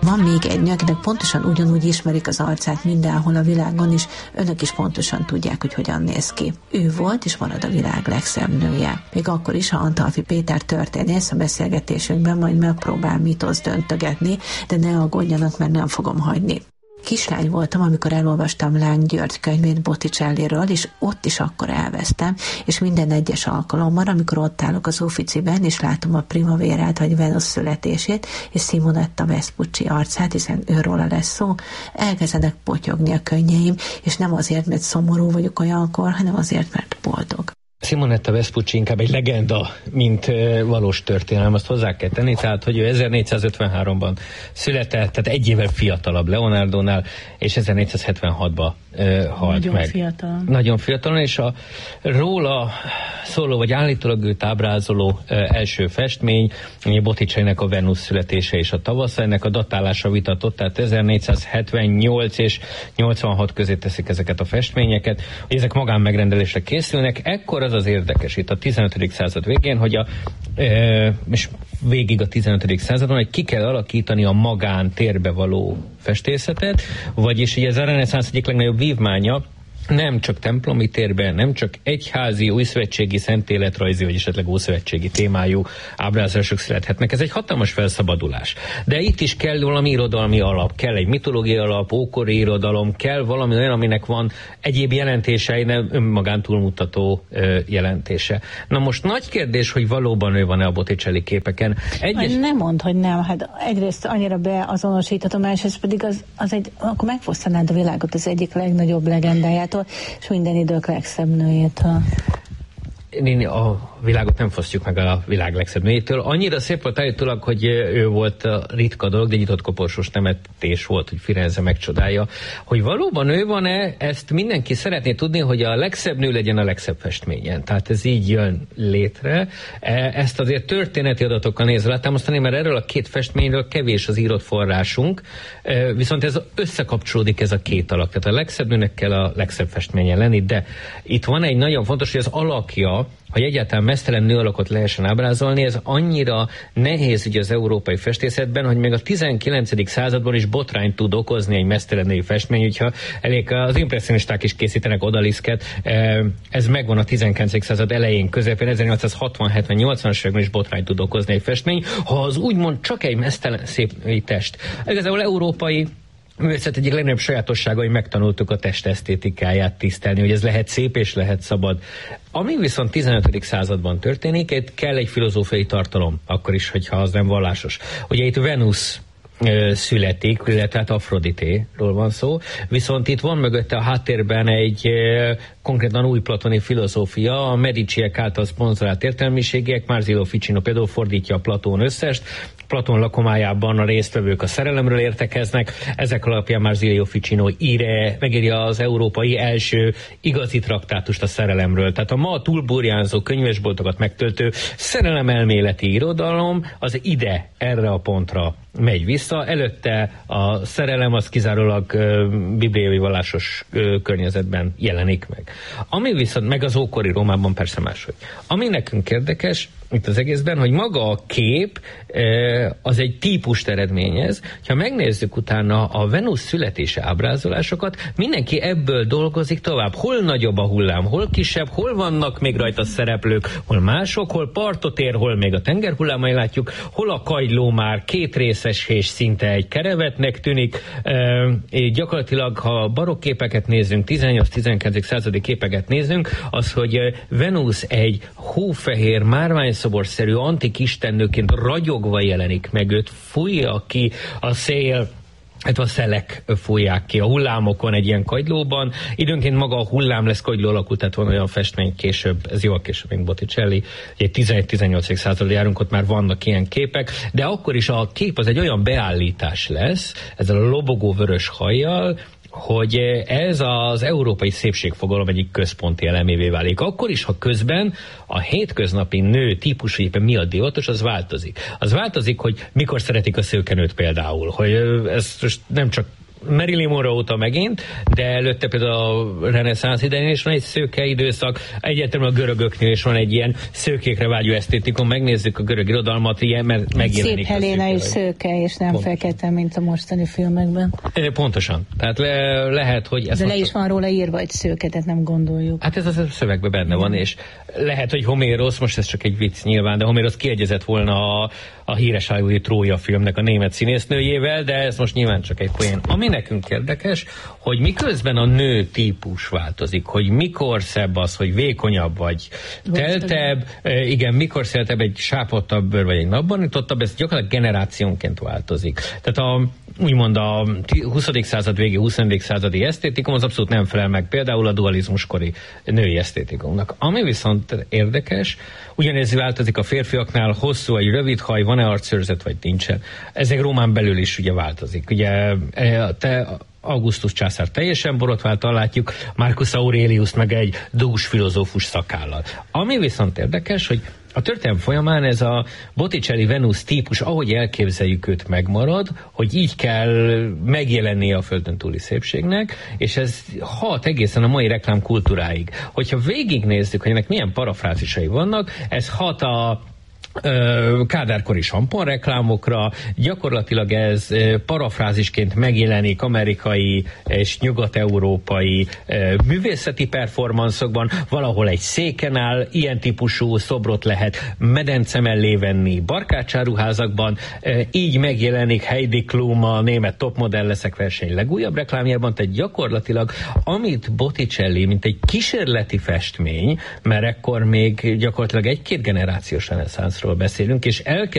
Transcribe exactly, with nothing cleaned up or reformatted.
van még egy nő, akinek pontosan ugyanúgy ismerik az arcát mindenhol a világon, és önök is pontosan tudják, hogy hogyan néz ki. Ő volt és marad a világ legszebb nője. Még akkor is, ha Antalfi Péter történész a beszélgetésünkben majd megpróbál mitoszt döntögetni, de ne aggódjanak, mert nem fogom hagyni. Kislány voltam, amikor elolvastam Láng György könyvét Botticelliről, és ott is akkor elvesztem, és minden egyes alkalommal, amikor ott állok az Ufficiben, és látom a Primavérát, vagy Venusz születését, és Simonetta Vespucci arcát, hiszen őróla lesz szó, elkezdenek potyogni a könnyeim, és nem azért, mert szomorú vagyok olyankor, hanem azért, mert boldog. Simonetta Vespucci inkább egy legenda, mint uh, valós történelem, azt hozzá kell tenni, tehát, hogy ő ezernégyszázötvenháromban született, tehát egy évvel fiatalabb Leonardónál, és ezernégyszázhetvenhatban uh, halt Nagyon meg. Fiatal. Nagyon fiatalon, és a róla szóló, vagy állítólag őt ábrázoló uh, első festmény, Botticellinek a Venusz születése és a tavasza, ennek a datálása vitatott, tehát ezernégyszázhetvennyolc és nyolcvanhat közé teszik ezeket a festményeket, hogy ezek magánmegrendelésre készülnek. Ekkor az az érdekes itt a tizenötödik század végén, hogy a, e, és végig a tizenötödik századon, hogy ki kell alakítani a magán térbe való festészetet, vagyis ugye ez a reneszánsz egyik legnagyobb vívmánya, nem csak templomi térben, nem csak egyházi, újszövetségi, szentéletrajzi, vagy esetleg ószövetségi témájú ábrázolások születhetnek. Ez egy hatalmas felszabadulás. De itt is kell valami irodalmi alap, kell egy mitológiai alap, ókori irodalom, kell valami olyan, aminek van egyéb jelentései, nem önmagán túlmutató ö, jelentése. Na most nagy kérdés, hogy valóban ő van-e a Botticelli képeken. Egyes... Nem mondd, hogy nem. Hát egyrészt annyira beazonosíthatom, másrészt pedig az, az egy, akkor megfosztanád a világot az egyik legnagyobb legendájától, és minden idők legszebb nőjétől. A világot nem fosztjuk meg a világ legszebb nőjétől. Annyira szép volt állítólag, hogy ő volt a ritka dolog, de nyitott koporsós temetés volt, hogy Firenze megcsodálja. Hogy valóban ő van-e, ezt mindenki szeretné tudni, hogy a legszebb nő legyen a legszebb festményen. Tehát ez így jön létre. Ezt azért történeti adatokkal nézve látámasztani, mert erről a két festményről kevés az írott forrásunk, viszont ez összekapcsolódik ez a két alak. Tehát a legszebb nőnek kell a legszebb festményen lenni, de itt van egy nagyon fontos, hogy az alakja, hogy egyáltalán meztelen nőalakot lehessen ábrázolni, ez annyira nehéz ugye az európai festészetben, hogy még a tizenkilencedik században is botrányt tud okozni egy meztelen női festmény, hogyha elég az impresszionisták is készítenek odaliszket, ez megvan a tizenkilencedik század elején, közepén, ezernyolcszázhatvan hetven nyolcvanas években is botrányt tud okozni egy festmény, ha az úgymond csak egy meztelen szép női test. Igazából európai művészet egyik legnagyobb sajátossága, hogy megtanultuk a test esztétikáját tisztelni, hogy ez lehet szép és lehet szabad. Ami viszont tizenötödik században történik, itt kell egy filozófiai tartalom, akkor is, hogyha az nem vallásos. Ugye itt Venusz születik, illetve hát Afroditéről van szó, viszont itt van mögötte a háttérben egy e, konkrétan új platoni filozófia, a Mediciek által szponzorált értelmiségiek, Marzillo Ficino például fordítja a Platón összest, Platón lakomájában a résztvevők a szerelemről értekeznek, ezek alapján Marzillo Ficino ír, megírja az európai első igazi traktátust a szerelemről. Tehát a ma túlburjánzó könyvesboltokat megtöltő szerelemelméleti irodalom az ide, erre a pontra megy vissza. Előtte a szerelem az kizárólag uh, bibliai vallásos uh, környezetben jelenik meg. Ami viszont, meg az ókori Rómában persze máshogy. Ami nekünk érdekes itt az egészben, hogy maga a kép uh, az egy típust eredményez. Ha megnézzük utána a Venusz születése ábrázolásokat, mindenki ebből dolgozik tovább. Hol nagyobb a hullám, hol kisebb, hol vannak még rajta szereplők, hol mások, hol partot ér, hol még a tengerhullámai látjuk, hol a kagyló már két részes és szinte egy kerevetnek tűnik. E, gyakorlatilag, ha barokk képeket nézzünk, tizennyolc-tizenkilencedik századi képeket nézzünk, az, hogy Venusz egy hófehér, márványszoborszerű antik istennőként ragyogva jelenik meg, őt fújja ki a szél, hát a szelek fújják ki a hullámokon egy ilyen kagylóban. Időnként maga a hullám lesz kagyló alakú, tehát van olyan festmény később, ez jól később, mint Botticelli, egy tizenegy-tizennyolcadik század járunk, ott már vannak ilyen képek, de akkor is a kép az egy olyan beállítás lesz, ezzel a lobogó vörös hajjal, hogy ez az európai szépségfogalom egyik központi elemévé válik. Akkor is, ha közben a hétköznapi nő típusú éppen mi a divatos, az változik. Az változik, hogy mikor szeretik a szőkenőt például, hogy ez most nem csak Marilyn Monroe óta megint, de előtte például a reneszánsz idején is van egy szőke időszak, egyáltalán a görögöknél is van egy ilyen szőkékre vágyó esztétikon, megnézzük a görög irodalmat, ilyen, mert megjelenik. Szép Helena is szőke, szőke, és nem pontosan fekete, mint a mostani filmekben. Pontosan. Tehát le, lehet, hogy... De le is van róla írva, hogy szőke, tehát nem gondoljuk. Hát ez a szövegben benne van, és lehet, hogy Homérosz, most ez csak egy vicc nyilván, de Homérosz kiegyezett volna a, a híres hollywoodi Trója filmnek a német színésznőjével, de ez most nyilván csak egy poén. Ami nekünk érdekes, hogy miközben a nő típus változik, hogy mikor szebb az, hogy vékonyabb vagy teltebb, igen, mikor szeretebb egy sápottabb bőr, vagy egy napbanítottabb, ez gyakorlatilag generációnként változik. Tehát a, úgymond a huszadik század végi, huszonegyedik századi esztétikum az abszolút nem felel meg például a dualizmuskori női esztétikumnak. Ami viszont érdekes, ugyanez változik a férfiaknál, hosszú vagy rövid haj, van-e arcőrzet, vagy nincsen. Ezek Rómán belül is ugye változik. Ugye te Augustus császár teljesen borotváltan látjuk, Marcus Aurelius meg egy dús filozófus szakállal. Ami viszont érdekes, hogy a történelem folyamán ez a Botticelli Venusz típus, ahogy elképzeljük őt, megmarad, hogy így kell megjelennie a földön túli szépségnek, és ez hat egészen a mai reklám kultúráig. Hogyha végignézzük, hogy ennek milyen parafrázisai vannak, ez hat a kádárkori samponreklámokra, gyakorlatilag ez parafrázisként megjelenik amerikai és nyugat-európai művészeti performanszokban, valahol egy széken áll, ilyen típusú szobrot lehet medence mellé venni barkácsáruházakban, így megjelenik Heidi Klum a német topmodell leszek verseny legújabb reklámjában, tehát gyakorlatilag amit Botticelli, mint egy kísérleti festmény, mert ekkor még gyakorlatilag egy-két generációs reneszánszról beszélünk, és elkezd